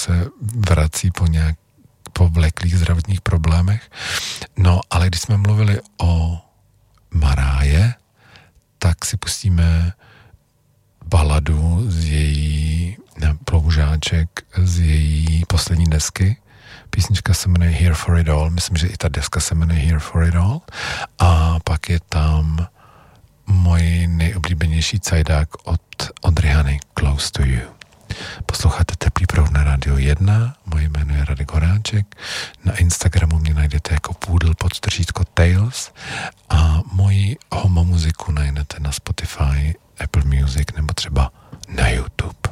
se vrací po vleklých zdravotních problémech. No, ale když jsme mluvili o Maráje, tak si pustíme baladu z její, ploužáček z její poslední desky. Písnička se jmenuje Here for it all. Myslím, že i ta deska se jmenuje Here for it all. A pak je tam můj nejoblíbenější cajdák od Rihanny, Close to You. Posloucháte Teplý proud na Radio 1, moje jméno je Radek Horáček, na Instagramu mě najdete jako půdl_Tales a moji homo muziku najdete na Spotify, Apple Music nebo třeba na YouTube.